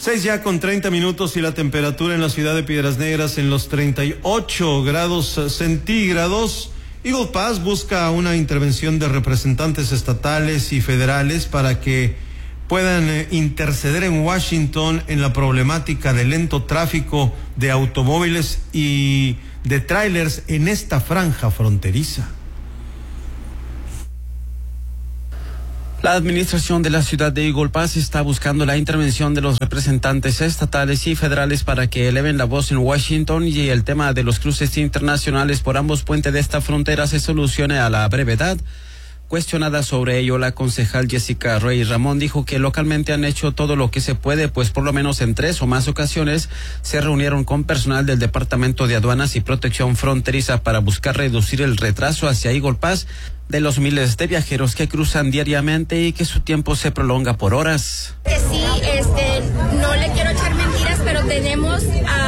6:30 y la temperatura en la ciudad de Piedras Negras en los 38 grados centígrados. Eagle Pass busca una intervención de representantes estatales y federales para que puedan interceder en Washington en la problemática del lento tráfico de automóviles y de trailers en esta franja fronteriza. La administración de la ciudad de Eagle Pass está buscando la intervención de los representantes estatales y federales para que eleven la voz en Washington y el tema de los cruces internacionales por ambos puentes de esta frontera se solucione a la brevedad. Cuestionada sobre ello, la concejal Jessica Rey Ramón dijo que localmente han hecho todo lo que se puede, pues por lo menos en 3 o más ocasiones se reunieron con personal del Departamento de Aduanas y Protección Fronteriza para buscar reducir el retraso hacia Eagle Pass de los miles de viajeros que cruzan diariamente y que su tiempo se prolonga por horas. Sí, no le quiero echar mentiras, pero tenemos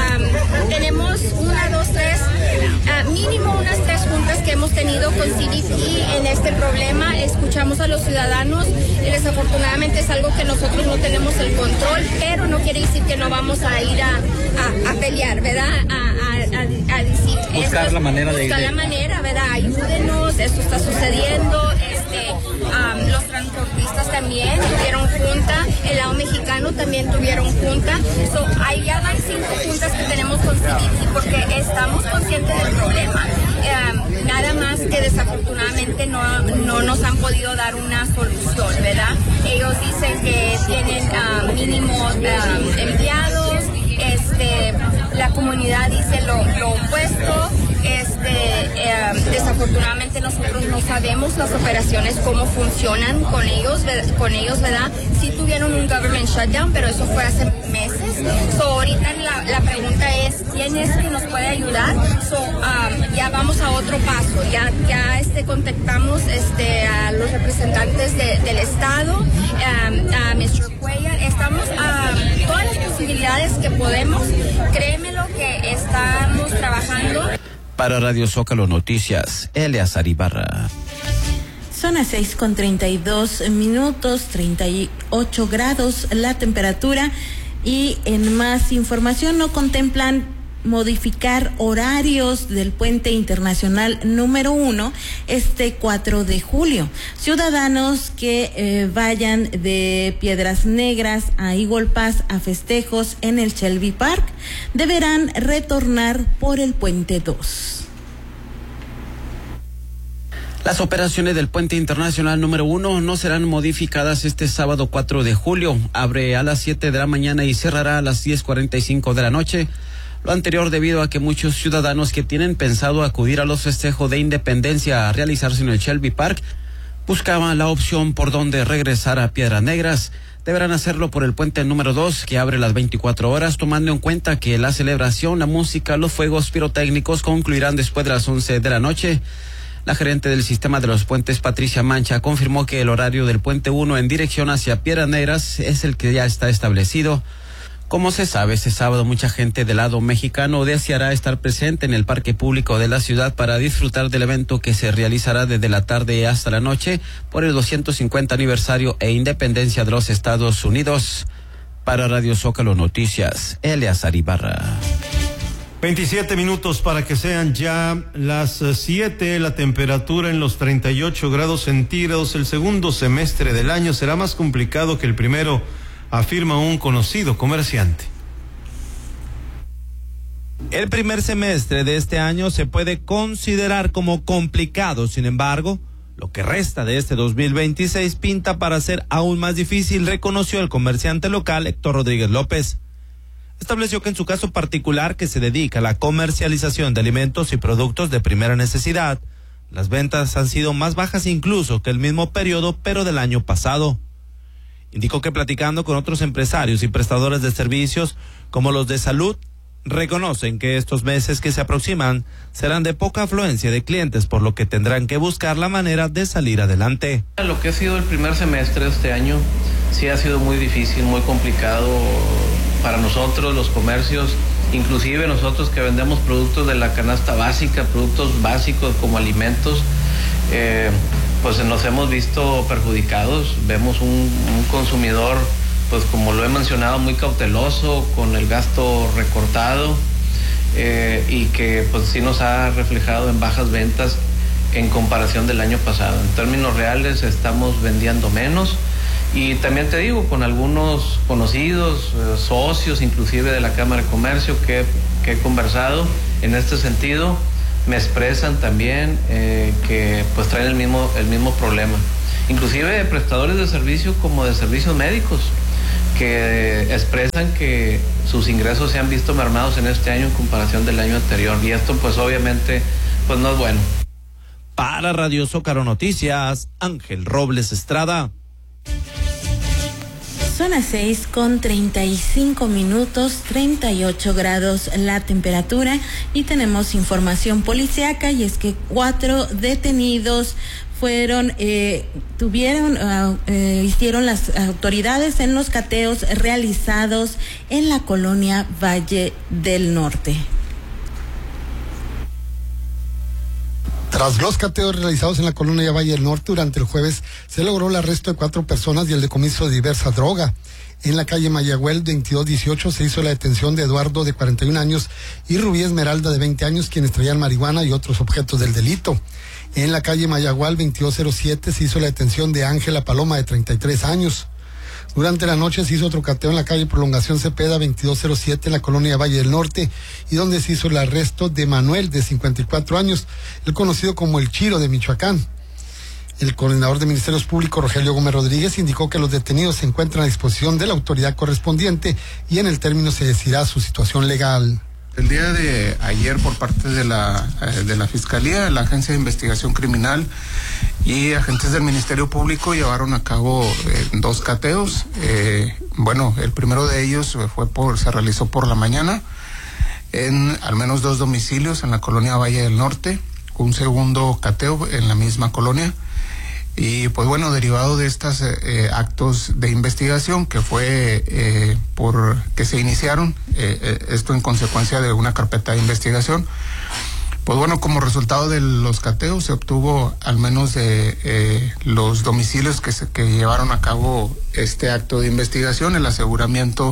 1, 2, 3, mínimo unas 3 juntas que hemos tenido con CBP en este problema. Escuchamos a los ciudadanos y desafortunadamente es algo que nosotros no tenemos el control, pero no quiere decir que no vamos a ir a pelear, ¿verdad? A decir buscar la manera ¿verdad? Ayúdenos, esto está sucediendo. Los transportistas también tuvieron junta, el lado mexicano también tuvieron junta. Ahí ya van 5 juntas que tenemos con CBP porque estamos conscientes del problema. Nada más que desafortunadamente no nos han podido dar una solución, ¿verdad? Ellos dicen que tienen mínimo empleados, la comunidad dice lo opuesto. Desafortunadamente nosotros no sabemos las operaciones cómo funcionan con ellos, ¿verdad? Sí tuvieron un government shutdown, pero eso fue hace meses. Ahorita la pregunta es, ¿quién es que nos puede ayudar? Ya vamos a otro paso, ya contactamos a los representantes del estado, a Mr. Cuellar, estamos a todas las posibilidades que podemos, créemelo que estamos trabajando. Para Radio Zócalo Noticias, Eleazar Ibarra. Son las 6:32, 38 grados la temperatura y en más información no contemplan modificar horarios del puente internacional número 1 este 4 de julio. Ciudadanos que vayan de Piedras Negras a Eagle Pass a festejos en el Shelby Park deberán retornar por el puente 2. Las operaciones del puente internacional número 1 no serán modificadas este sábado 4 de julio. Abre a las 7 de la mañana y cerrará a las 10:45 de la noche. Lo anterior debido a que muchos ciudadanos que tienen pensado acudir a los festejos de independencia a realizarse en el Shelby Park buscaban la opción por donde regresar a Piedras Negras. Deberán hacerlo por el puente número 2 que abre las 24 horas, tomando en cuenta que la celebración, la música, los fuegos pirotécnicos concluirán después de las 11 de la noche. La gerente del sistema de los puentes, Patricia Mancha, confirmó que el horario del puente 1 en dirección hacia Piedras Negras es el que ya está establecido. Como se sabe, este sábado mucha gente del lado mexicano deseará estar presente en el parque público de la ciudad para disfrutar del evento que se realizará desde la tarde hasta la noche por el 250 aniversario e independencia de los Estados Unidos. Para Radio Zócalo Noticias, Eleazar Ibarra. 27 minutos para que sean ya las 7, la temperatura en los 38 grados centígrados. El segundo semestre del año será más complicado que el primero, afirma un conocido comerciante. El primer semestre de este año se puede considerar como complicado, sin embargo, lo que resta de este 2026 pinta para ser aún más difícil, reconoció el comerciante local Héctor Rodríguez López. Estableció que en su caso particular, que se dedica a la comercialización de alimentos y productos de primera necesidad, las ventas han sido más bajas incluso que el mismo periodo, pero del año pasado. Indicó que platicando con otros empresarios y prestadores de servicios, como los de salud, reconocen que estos meses que se aproximan serán de poca afluencia de clientes, por lo que tendrán que buscar la manera de salir adelante. Lo que ha sido el primer semestre de este año sí ha sido muy difícil, muy complicado para nosotros, los comercios, inclusive nosotros que vendemos productos de la canasta básica, productos básicos como alimentos, pues nos hemos visto perjudicados. Vemos un consumidor pues como lo he mencionado, muy cauteloso, con el gasto recortado, y que pues sí nos ha reflejado en bajas ventas en comparación del año pasado. En términos reales estamos vendiendo menos, y también te digo, con algunos conocidos, socios inclusive de la Cámara de Comercio que he conversado en este sentido, me expresan también que pues traen el mismo problema. Inclusive prestadores de servicio como de servicios médicos, que expresan que sus ingresos se han visto mermados en este año en comparación del año anterior, y esto pues obviamente pues no es bueno. Para Radio Zócalo Noticias, Ángel Robles Estrada. Son las 6:35, 38 grados la temperatura, y tenemos información policíaca, y es que 4 detenidos hicieron las autoridades en los cateos realizados en la colonia Valle del Norte. Tras los cateos realizados en la colonia Valle del Norte durante el jueves, se logró el arresto de 4 personas y el decomiso de diversa droga. En la calle Mayagüel 2218 se hizo la detención de Eduardo, de 41 años, y Rubí Esmeralda, de 20 años, quienes traían marihuana y otros objetos del delito. En la calle Mayagüel 2207 se hizo la detención de Ángela Paloma, de 33 años. Durante la noche se hizo otro cateo en la calle Prolongación Cepeda 2207 en la colonia Valle del Norte, y donde se hizo el arresto de Manuel, de 54 años, el conocido como el Chiro de Michoacán. El coordinador de Ministerios Públicos, Rogelio Gómez Rodríguez, indicó que los detenidos se encuentran a disposición de la autoridad correspondiente y en el término se decidirá su situación legal. El día de ayer, por parte de la Fiscalía, la Agencia de Investigación Criminal y agentes del Ministerio Público llevaron a cabo 2 cateos. El primero de ellos se realizó por la mañana en al menos 2 domicilios en la colonia Valle del Norte. Un segundo cateo en la misma colonia. Y pues bueno, derivado de estos actos de investigación que que se iniciaron, esto en consecuencia de una carpeta de investigación, pues bueno, como resultado de los cateos se obtuvo al menos de los domicilios que llevaron a cabo este acto de investigación, el aseguramiento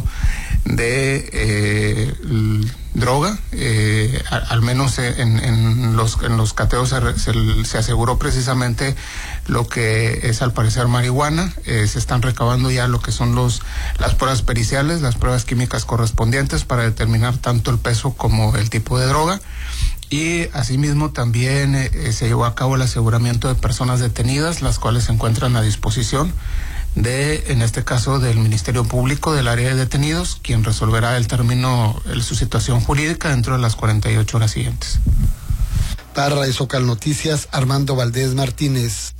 de droga, al menos en los cateos se aseguró precisamente lo que es al parecer marihuana. Se están recabando ya lo que son las pruebas periciales, las pruebas químicas correspondientes para determinar tanto el peso como el tipo de droga. Y asimismo también se llevó a cabo el aseguramiento de personas detenidas, las cuales se encuentran a disposición en este caso, del Ministerio Público del área de detenidos, quien resolverá su situación jurídica dentro de las 48 horas siguientes. Para Radio Zócalo Noticias, Armando Valdés Martínez.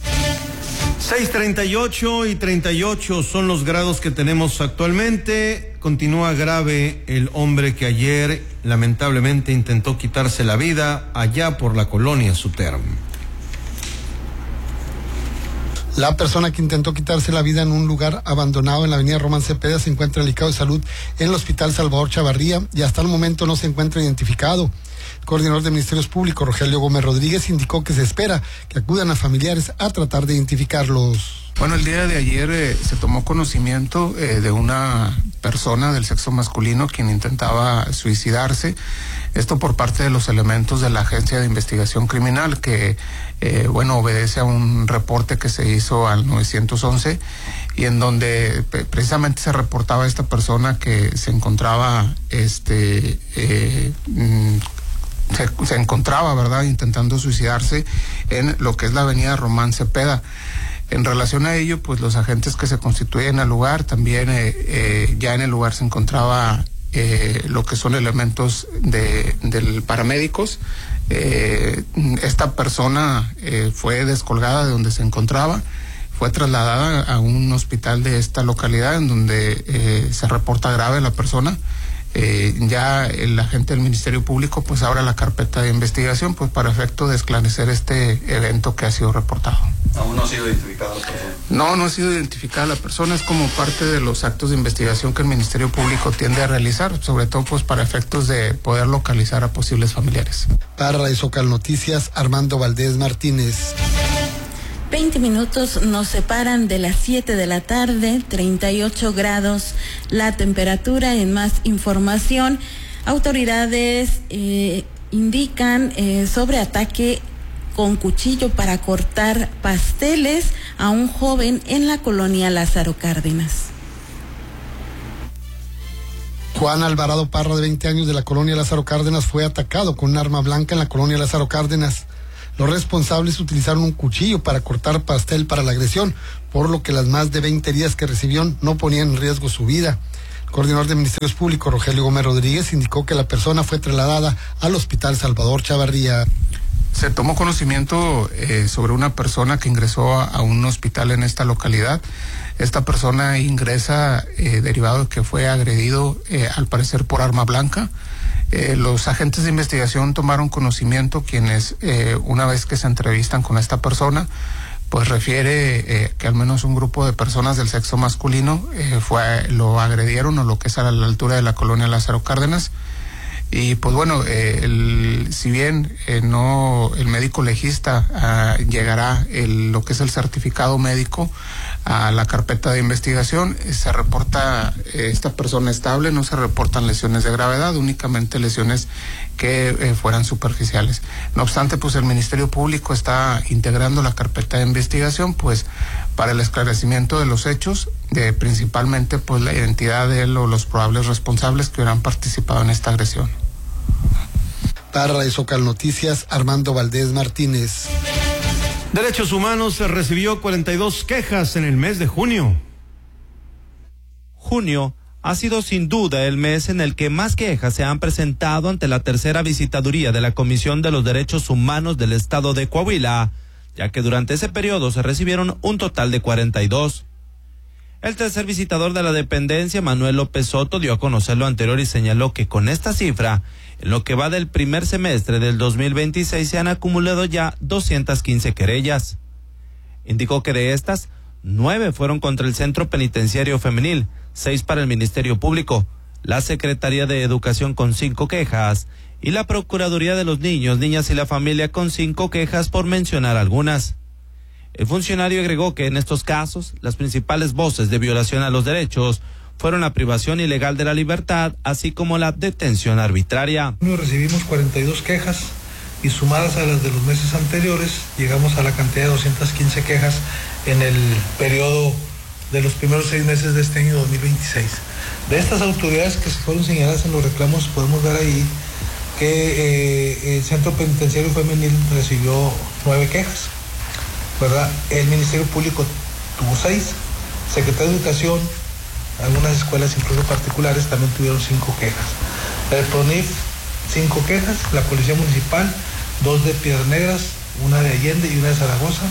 6:38 y 38 son los grados que tenemos actualmente. Continúa grave el hombre que ayer lamentablemente intentó quitarse la vida allá por la colonia Suterm. La persona que intentó quitarse la vida en un lugar abandonado en la avenida Román Cepeda se encuentra delicado de salud en el Hospital Salvador Chavarría y hasta el momento no se encuentra identificado. El coordinador de Ministerios Públicos, Rogelio Gómez Rodríguez, indicó que se espera que acudan a familiares a tratar de identificarlos. Bueno, el día de ayer se tomó conocimiento de una persona del sexo masculino quien intentaba suicidarse. Esto por parte de los elementos de la Agencia de Investigación Criminal que, obedece a un reporte que se hizo al 911 y en donde precisamente se reportaba a esta persona que se encontraba, se encontraba, ¿verdad?, intentando suicidarse en lo que es la avenida Román Cepeda. En relación a ello, pues los agentes que se constituyen al lugar, también ya en el lugar se encontraba lo que son elementos del paramédicos. Esta persona fue descolgada de donde se encontraba, fue trasladada a un hospital de esta localidad en donde se reporta grave la persona. Ya el agente del Ministerio Público pues abre la carpeta de investigación pues para efecto de esclarecer este evento que ha sido reportado. ¿Aún no ha sido identificada la persona? No ha sido identificada la persona, es como parte de los actos de investigación que el Ministerio Público tiende a realizar, sobre todo pues para efectos de poder localizar a posibles familiares. Para Radio Zócalo Noticias, Armando Valdés Martínez. 20 minutos nos separan de las 7 de la tarde, 38 grados la temperatura. En más información, autoridades indican sobre ataque con cuchillo para cortar pasteles a un joven en la colonia Lázaro Cárdenas. Juan Alvarado Parra, de 20 años, de la colonia Lázaro Cárdenas, fue atacado con un arma blanca en la colonia Lázaro Cárdenas. Los responsables utilizaron un cuchillo para cortar pastel para la agresión, por lo que las más de 20 heridas que recibieron no ponían en riesgo su vida. El coordinador de Ministerios Públicos, Rogelio Gómez Rodríguez, indicó que la persona fue trasladada al Hospital Salvador Chavarría. Se tomó conocimiento sobre una persona que ingresó a un hospital en esta localidad. Esta persona ingresa derivado de que fue agredido, al parecer por arma blanca. Los agentes de investigación tomaron conocimiento, quienes una vez que se entrevistan con esta persona, pues refiere que al menos un grupo de personas del sexo masculino lo agredieron, o lo que es a la altura de la colonia Lázaro Cárdenas. Y pues bueno, si bien el médico legista llegará lo que es el certificado médico a la carpeta de investigación, se reporta esta persona estable, no se reportan lesiones de gravedad, únicamente lesiones que fueran superficiales. No obstante, pues el Ministerio Público está integrando la carpeta de investigación, pues para el esclarecimiento de los hechos, principalmente pues la identidad de él o los probables responsables que hubieran participado en esta agresión. Para Radio Zócalo Noticias, Armando Valdés Martínez. Derechos Humanos recibió 42 quejas en el mes de junio. Junio ha sido sin duda el mes en el que más quejas se han presentado ante la tercera visitaduría de la Comisión de los Derechos Humanos del Estado de Coahuila, ya que durante ese periodo se recibieron un total de 42. El tercer visitador de la dependencia, Manuel López Soto, dio a conocer lo anterior y señaló que con esta cifra, en lo que va del primer semestre del 2026, se han acumulado ya 215 querellas. Indicó que de estas, 9 fueron contra el Centro Penitenciario Femenil, 6 para el Ministerio Público, la Secretaría de Educación con 5 quejas y la Procuraduría de los Niños, Niñas y la Familia con 5 quejas, por mencionar algunas. El funcionario agregó que en estos casos, las principales voces de violación a los derechos fueron la privación ilegal de la libertad, así como la detención arbitraria. Recibimos 42 quejas y sumadas a las de los meses anteriores, llegamos a la cantidad de 215 quejas en el periodo de los primeros 6 meses de este año 2026. De estas autoridades que se fueron señaladas en los reclamos, podemos ver ahí que el Centro Penitenciario Femenil recibió 9 quejas, ¿verdad? El Ministerio Público tuvo 6, Secretaría de Educación, algunas escuelas incluso particulares también tuvieron 5 quejas. El PRONIF, 5 quejas, la Policía Municipal, 2 de Piedras Negras, una de Allende y una de Zaragoza,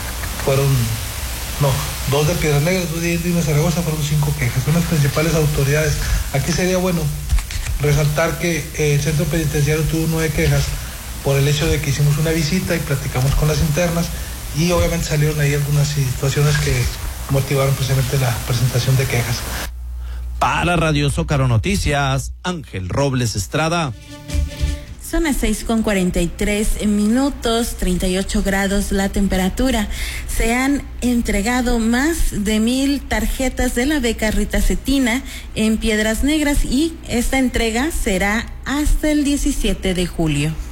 2 de Piedras Negras, 2 de Allende y una de Zaragoza, fueron 5 quejas. Son las principales autoridades. Aquí sería bueno resaltar que el Centro Penitenciario tuvo 9 quejas por el hecho de que hicimos una visita y platicamos con las internas, y obviamente salieron ahí algunas situaciones que motivaron precisamente la presentación de quejas. Para Radio Zócalo Noticias, Ángel Robles Estrada. Son las 6:43, 38 grados la temperatura. Se han entregado más de 1,000 tarjetas de la beca Rita Cetina en Piedras Negras, y esta entrega será hasta el 17 de julio.